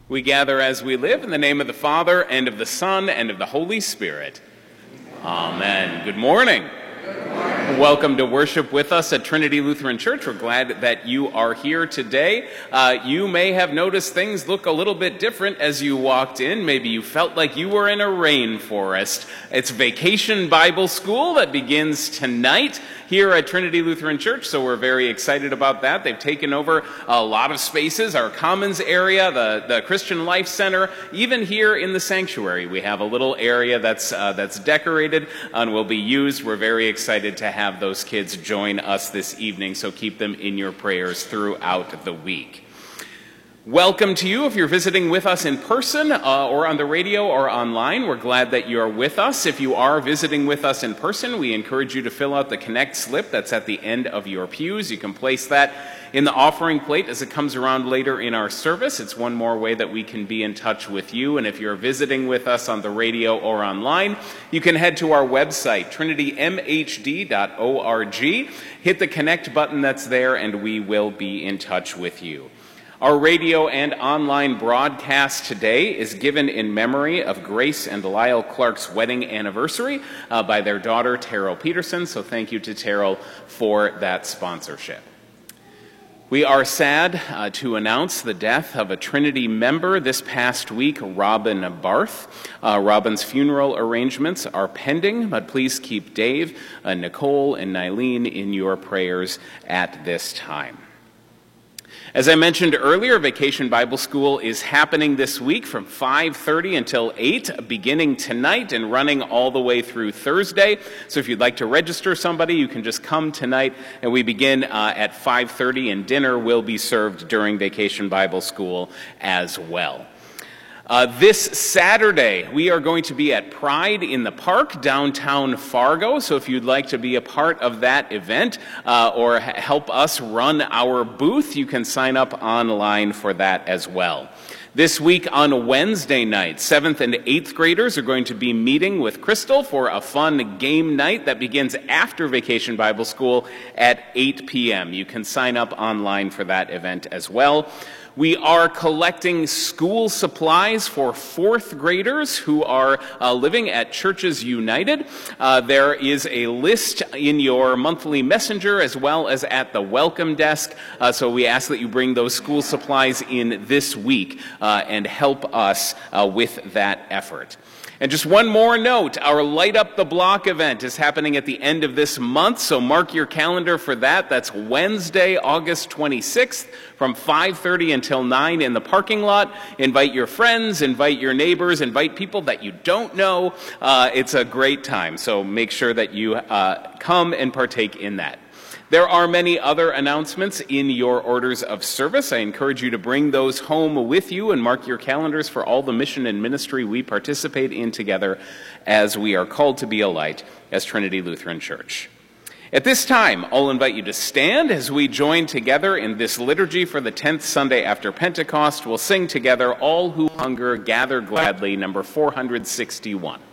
We gather as we live in the name of the Father, and of the Son, and of the Holy Spirit. Amen. Good morning. Welcome to worship with us at Trinity Lutheran Church. We're glad that you are here today. You may have noticed things look a little bit different as you walked in. Maybe you felt like you were in a rainforest. It's Vacation Bible School that begins tonight here at Trinity Lutheran Church, so we're very excited about that. They've taken over a lot of spaces, our Commons area, the Christian Life Center, even here in the sanctuary. We have a little area that's decorated and will be used. We're very excited to have those kids join us this evening, so keep them in your prayers throughout the week. Welcome to you if you're visiting with us in person or on the radio or online. We're glad that you're with us. If you are visiting with us in person, we encourage you to fill out the Connect slip that's at the end of your pews. You can place that in the offering plate as it comes around later in our service. It's one more way that we can be in touch with you. And if you're visiting with us on the radio or online, you can head to our website, trinitymhd.org. Hit the Connect button that's there, and we will be in touch with you. Our radio and online broadcast today is given in memory of Grace and Lyle Clark's wedding anniversary by their daughter, Terrell Peterson. So thank you to Terrell for that sponsorship. We are sad to announce the death of a Trinity member this past week, Robin Barth. Robin's funeral arrangements are pending, but please keep Dave, Nicole, and Nylene in your prayers at this time. As I mentioned earlier, Vacation Bible School is happening this week from 5:30 until 8, beginning tonight and running all the way through Thursday. So if you'd like to register somebody, you can just come tonight, and we begin at 5:30, and dinner will be served during Vacation Bible School as well. This Saturday, we are going to be at Pride in the Park, downtown Fargo. So if you'd like to be a part of that event or help us run our booth, you can sign up online for that as well. This week on Wednesday night, 7th and 8th graders are going to be meeting with Crystal for a fun game night that begins after Vacation Bible School at 8 p.m. You can sign up online for that event as well. We are collecting school supplies for 4th graders who are living at Churches United. There is a list in your monthly messenger as well as at the welcome desk. So we ask that you bring those school supplies in this week and help us with that effort. And just one more note, our Light Up the Block event is happening at the end of this month, so mark your calendar for that. That's Wednesday, August 26th from 5:30 until 9 in the parking lot. Invite your friends, invite your neighbors, invite people that you don't know. It's a great time, so make sure that you come and partake in that. There are many other announcements in your orders of service. I encourage you to bring those home with you and mark your calendars for all the mission and ministry we participate in together as we are called to be a light as Trinity Lutheran Church. At this time, I'll invite you to stand as we join together in this liturgy for the 10th Sunday after Pentecost. We'll sing together, All Who Hunger Gather Gladly, number 461.